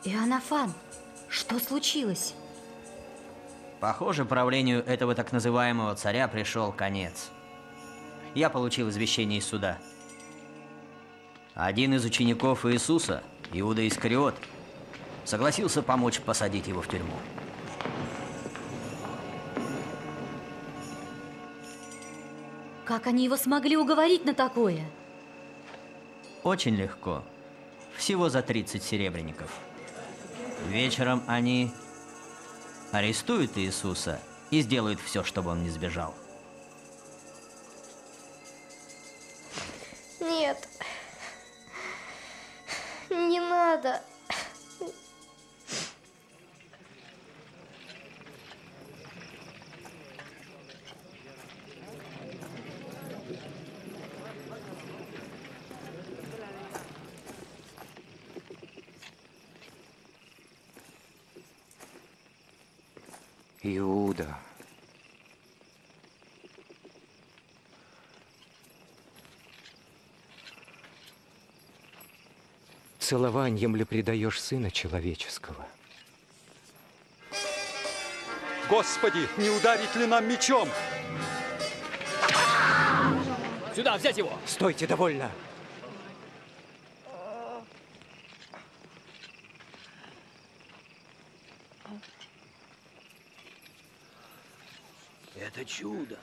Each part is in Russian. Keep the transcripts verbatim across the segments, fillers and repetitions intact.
Иоаннафан, что случилось? Похоже, правлению этого так называемого царя пришел конец. Я получил извещение из суда. Один из учеников Иисуса, Иуда Искариот, согласился помочь посадить его в тюрьму. Как они его смогли уговорить на такое? Очень легко. Всего за тридцать серебряников. Вечером они арестуют Иисуса и сделают все, чтобы он не сбежал. Нет. Не надо. Иуда. Целованием ли предаешь Сына Человеческого? Господи, не ударить ли нам мечом? Сюда, взять его! Стойте, довольно! Это чудо.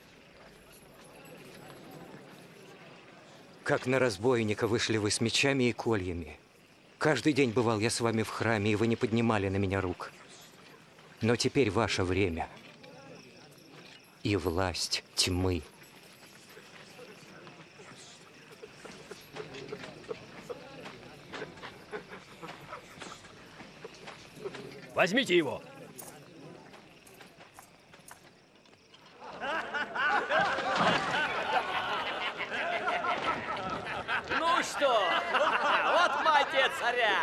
Как на разбойника вышли вы с мечами и кольями. Каждый день бывал я с вами в храме, и вы не поднимали на меня рук. Но теперь ваше время и власть тьмы. Возьмите его! Ну что, вот мать царя!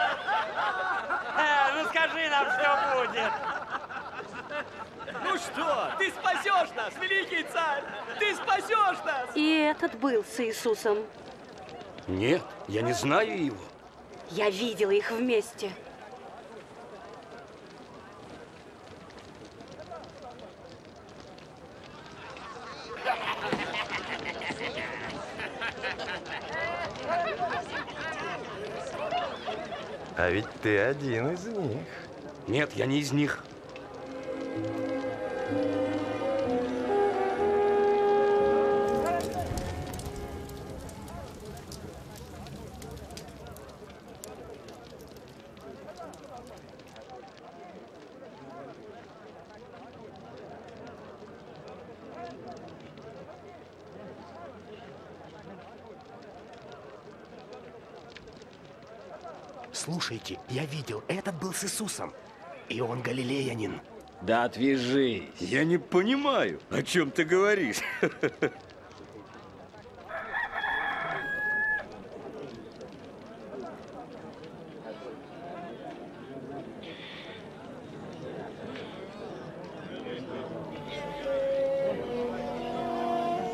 Э, ну скажи нам, что будет! Ну что, ты спасешь нас, великий царь! Ты спасешь нас! И этот был с Иисусом. Нет, я не знаю его. Я видела их вместе. А ведь ты один из них. Нет, я не из них. Слушайте, я видел, этот был с Иисусом. И он галилеянин. Да отвяжись. Я не понимаю, о чем ты говоришь.